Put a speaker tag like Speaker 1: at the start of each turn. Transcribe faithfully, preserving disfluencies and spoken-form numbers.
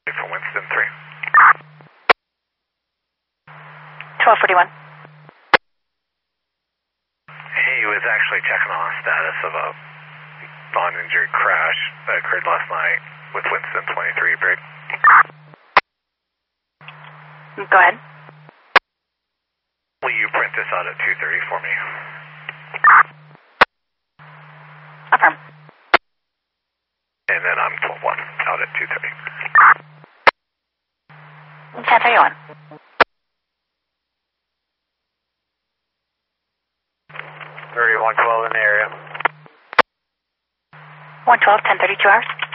Speaker 1: from Winston three.
Speaker 2: twelve forty-one.
Speaker 1: He was actually checking on the status of a non-injured crash that occurred last night with Winston twenty-three, Brig.
Speaker 2: Go ahead.
Speaker 1: Will you print this out at two thirty for me?
Speaker 2: Affirm.
Speaker 1: And then I'm twelve one out at two thirty.
Speaker 2: ten thirty-one.
Speaker 1: thirty-one twelve in the area.
Speaker 2: one twelve, ten thirty-two hours.